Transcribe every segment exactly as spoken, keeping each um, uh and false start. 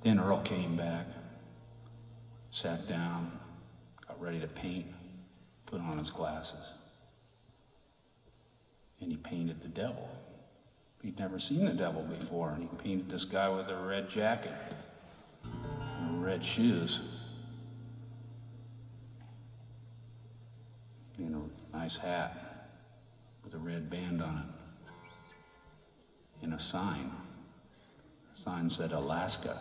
Then Earl came back, sat down, got ready to paint, put on his glasses, and he painted the devil. He'd never seen the devil before, and he painted this guy with a red jacket and red shoes and a nice hat with a red band on it and a sign. The sign said Alaska,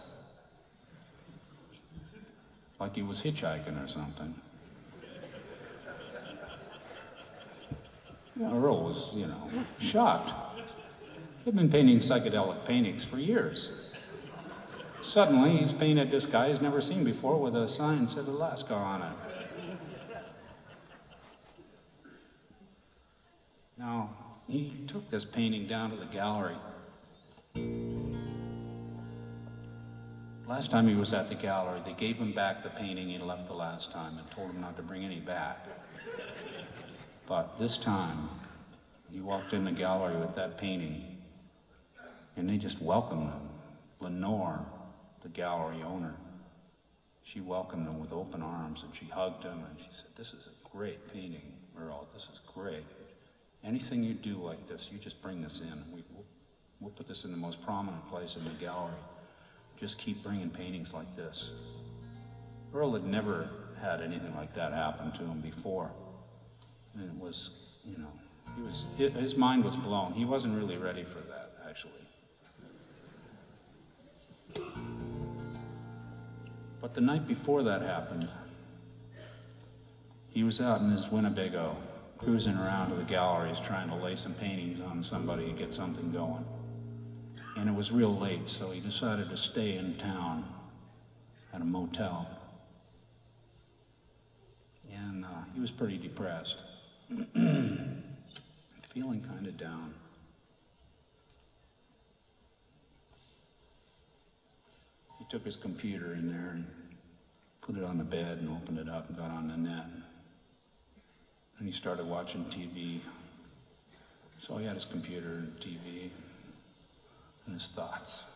like he was hitchhiking or something. Yeah, Earl was, you know, shocked. He'd been painting psychedelic paintings for years. Suddenly, he's painted this guy he's never seen before with a sign that said Alaska on it. Now, he took this painting down to the gallery. Last time he was at the gallery, they gave him back the painting he left the last time and told him not to bring any back. But this time, he walked in the gallery with that painting, and they just welcomed him. Lenore, the gallery owner, she welcomed him with open arms, and she hugged him, and she said, "This is a great painting, Earl. This is great. Anything you do like this, you just bring this in. We, we'll, we'll put this in the most prominent place in the gallery. Just keep bringing paintings like this." Earl had never had anything like that happen to him before. And it was, you know, he was, his mind was blown. He wasn't really ready for that, actually. But the night before that happened, he was out in his Winnebago, cruising around to the galleries trying to lay some paintings on somebody and get something going. And it was real late, so he decided to stay in town at a motel. And uh, he was pretty depressed, feeling kind of down. He took his computer in there and put it on the bed and opened it up and got on the net. And he started watching T V. So he had his computer and T V and his thoughts.